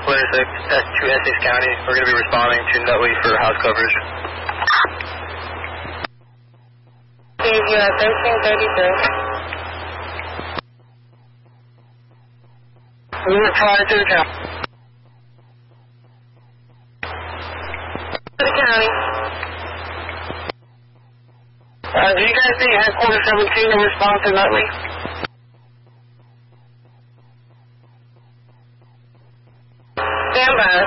Flare 6, S2 Essex County. We're going to be responding to Nutley for house coverage. Dave, you're at 1333. We were trying to the county. To the county. Do you guys need headquarters 17 to respond to Nutley? Stand by.